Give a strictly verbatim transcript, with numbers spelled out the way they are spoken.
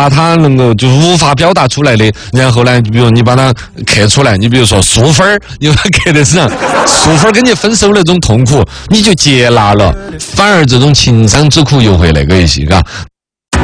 把他能够就无法表达出来的，然后呢，比如你把它刻出来，你比如说数分儿，你把它刻得上，数分儿跟你分手那种痛苦，你就接纳了，反而这种情伤之苦又会那个一些，嘎。